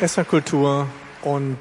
SR Kultur und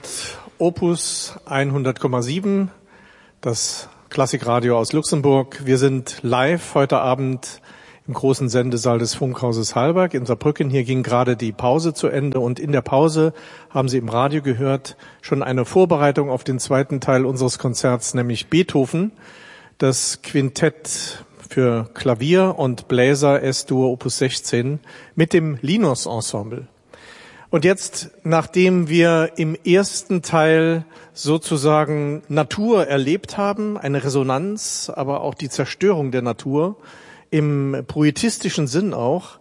Opus 100,7, das Klassikradio aus Luxemburg. Wir sind live heute Abend im großen Sendesaal des Funkhauses Hallberg in Saarbrücken. Hier ging gerade die Pause zu Ende und in der Pause haben Sie im Radio gehört, schon eine Vorbereitung auf den zweiten Teil unseres Konzerts, nämlich Beethoven, das Quintett für Klavier und Bläser S-Dur Opus 16 mit dem Linus Ensemble. Und jetzt, nachdem wir im ersten Teil sozusagen Natur erlebt haben, eine Resonanz, aber auch die Zerstörung der Natur, im poetistischen Sinn auch,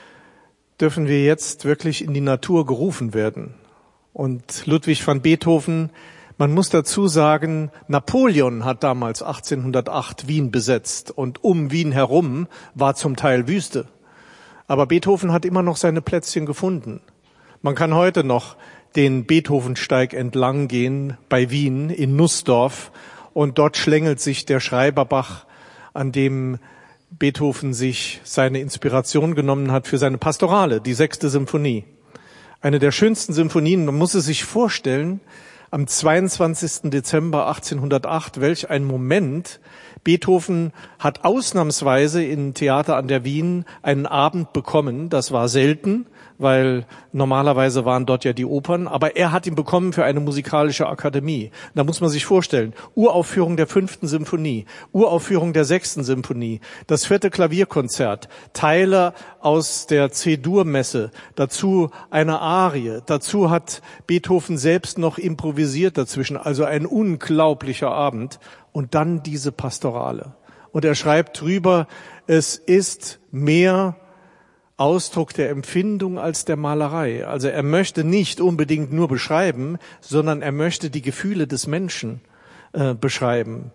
dürfen wir jetzt wirklich in die Natur gerufen werden. Und Ludwig van Beethoven, man muss dazu sagen, Napoleon hat damals 1808 Wien besetzt und um Wien herum war zum Teil Wüste. Aber Beethoven hat immer noch seine Plätzchen gefunden. Man kann heute noch den Beethovensteig entlang gehen bei Wien in Nussdorf und dort schlängelt sich der Schreiberbach, an dem Beethoven sich seine Inspiration genommen hat für seine Pastorale, die 6. Symphonie. Eine der schönsten Symphonien, man muss es sich vorstellen, am 22. Dezember 1808, welch ein Moment. Beethoven hat ausnahmsweise im Theater an der Wien einen Abend bekommen, das war selten, weil normalerweise waren dort ja die Opern, aber er hat ihn bekommen für eine musikalische Akademie. Da muss man sich vorstellen, Uraufführung der 5. Symphonie, Uraufführung der 6. Symphonie, das 4. Klavierkonzert, Teile aus der C-Dur-Messe, dazu eine Arie, dazu hat Beethoven selbst noch improvisiert dazwischen, also ein unglaublicher Abend und dann diese Pastorale. Und er schreibt drüber, es ist mehr Ausdruck der Empfindung als der Malerei. Also er möchte nicht unbedingt nur beschreiben, sondern er möchte die Gefühle des Menschen beschreiben.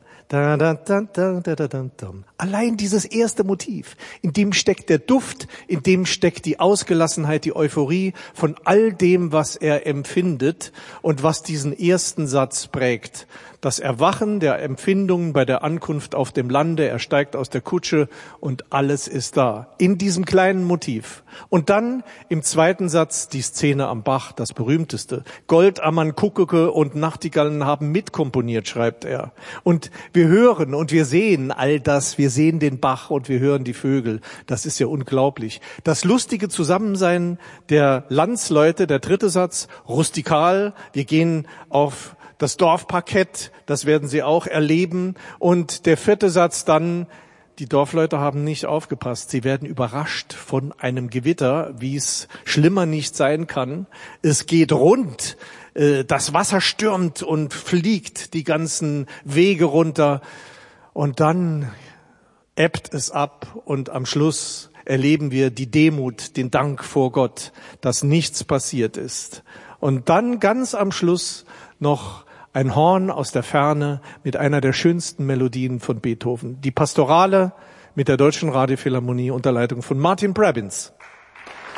Allein dieses erste Motiv, in dem steckt der Duft, in dem steckt die Ausgelassenheit, die Euphorie von all dem, was er empfindet und was diesen ersten Satz prägt. Das Erwachen der Empfindungen bei der Ankunft auf dem Lande, er steigt aus der Kutsche und alles ist da, in diesem kleinen Motiv. Und dann im zweiten Satz die Szene am Bach, das berühmteste. Goldammern, Kuckucke und Nachtigallen haben mitkomponiert, schreibt er. Und wir hören und wir sehen all das, wir sehen den Bach und wir hören die Vögel. Das ist ja unglaublich. Das lustige Zusammensein der Landsleute, der dritte Satz, rustikal, wir gehen auf das Dorfparkett, das werden Sie auch erleben. Und der vierte Satz dann, die Dorfleute haben nicht aufgepasst. Sie werden überrascht von einem Gewitter, wie es schlimmer nicht sein kann. Es geht rund. Das Wasser stürmt und fliegt die ganzen Wege runter. Und dann ebbt es ab und am Schluss erleben wir die Demut, den Dank vor Gott, dass nichts passiert ist. Und dann ganz am Schluss noch ein Horn aus der Ferne mit einer der schönsten Melodien von Beethoven. Die Pastorale mit der Deutschen Radiophilharmonie unter Leitung von Martin Brabins.